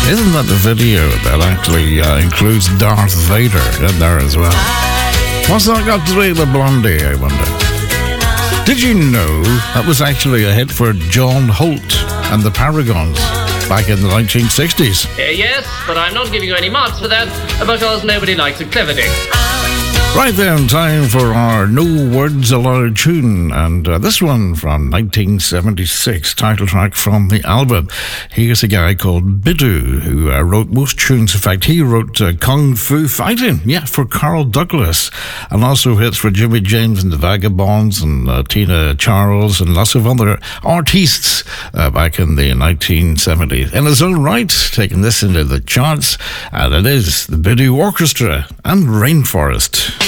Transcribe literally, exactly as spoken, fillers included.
Isn't that the video that actually uh, includes Darth Vader in there as well? What's that got to do with Blondie, I wonder? Did you know that was actually a hit for John Holt and the Paragons back in the nineteen sixties? Uh, yes, but I'm not giving you any marks for that because nobody likes a clever dick. Right then, time for our No Words Allowed tune, and uh, this one from nineteen seventy-six, title track from the album. Here's a guy called Bidoo, who uh, wrote most tunes. In fact, he wrote uh, Kung Fu Fighting, yeah, for Carl Douglas, and also hits for Jimmy James and the Vagabonds, and uh, Tina Charles, and lots of other artists uh, back in the nineteen seventies. In his own right, taking this into the charts, and it is the Bidoo Orchestra and Rainforest.